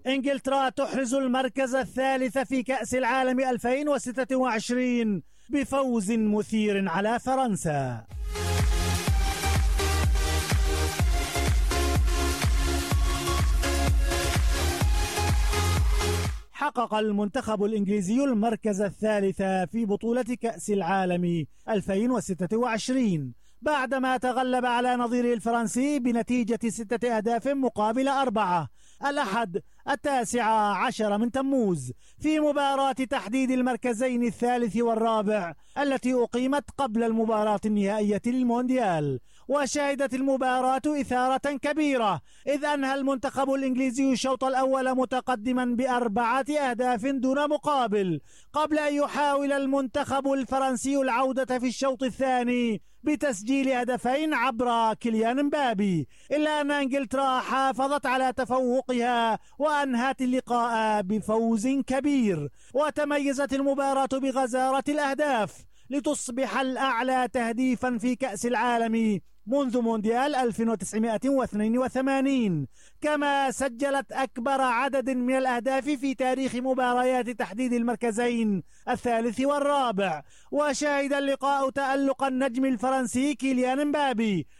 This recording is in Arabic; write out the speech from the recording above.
إنجلترا تحرز المركز الثالث في كأس العالم 2026 بفوز مثير على فرنسا. حقق المنتخب الإنجليزي المركز الثالث في بطولة كأس العالم 2026 بعدما تغلب على نظيره الفرنسي بنتيجة 6 أهداف مقابل 4 الأحد 19 من تموز في مباراة تحديد المركزين الثالث والرابع التي أقيمت قبل المباراة النهائية للمونديال. وشهدت المباراة إثارة كبيرة إذ أنهى المنتخب الإنجليزي الشوط الأول متقدما ب4 أهداف دون مقابل قبل أن يحاول المنتخب الفرنسي العودة في الشوط الثاني بتسجيل هدفين عبر كيليان مبابي، إلا أن إنجلترا حافظت على تفوقها وأنهت اللقاء بفوز كبير. وتميزت المباراة بغزارة الأهداف لتصبح الأعلى تهديفا في كأس العالم منذ مونديال 1982، كما سجلت أكبر عدد من الأهداف في تاريخ مباريات تحديد المركزين الثالث والرابع. وشهد اللقاء تألق النجم الفرنسي كيليان مبابي